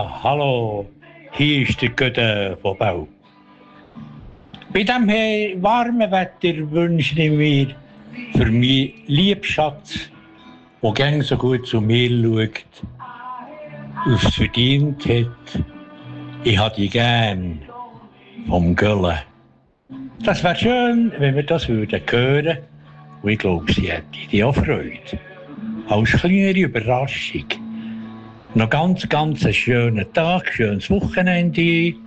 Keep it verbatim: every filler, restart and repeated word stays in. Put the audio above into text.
Ja, hallo, hier ist der Götte von Bau. Bei diesem warmen Wetter wünsche ich mir für meinen lieben Schatz, der gerne so gut zu mir schaut, aufs verdient hat. Ich habe die gern vom Göllen. Das wäre schön, wenn wir das würden hören. Und ich glaube, sie hätte die auch Freude. Als kleinere Überraschung. Noch ganz, ganz einen schönen Tag, schönes Wochenende.